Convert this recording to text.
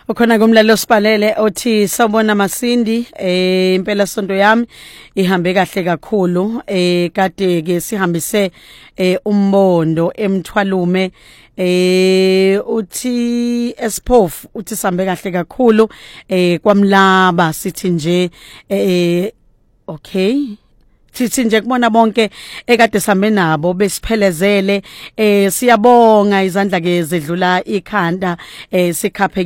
Ukhona kumlalo sipalele othi sawubona Masindi impela sonto yami ihambe kahle kakhulu kade ke sihambise umbondo emthwalume uthi Esphofu uthi sambe kahle kakhulu kwamlaba sithi nje okay sithi nje kubona bonke ekade sambe nabo besiphelezele siyabonga izandla ke zedlula ikhanda sikhaphe